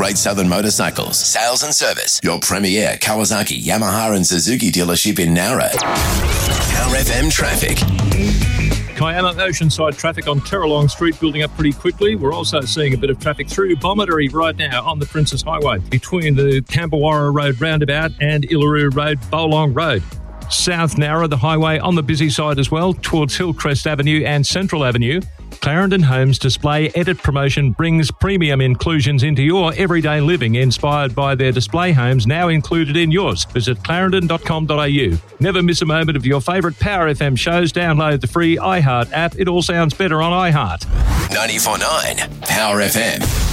Great Southern Motorcycles, Sales and Service, your premier Kawasaki, Yamaha and Suzuki dealership in Nowra. Power FM traffic. Kiama Oceanside traffic on Terralong Street building up pretty quickly. We're also seeing a bit of traffic through Bomaderry right now on the Princess Highway between the Camberwarra Road roundabout and Illaroo Road, Bowlong Road. South Nowra, the highway on the busy side as well, towards Hillcrest Avenue and Central Avenue. Clarendon Homes Display Edit Promotion brings premium inclusions into your everyday living, inspired by their display homes now included in yours. Visit clarendon.com.au. Never miss a moment of your favourite Power FM shows. Download the free iHeart app. It all sounds better on iHeart. 94.9 Power FM.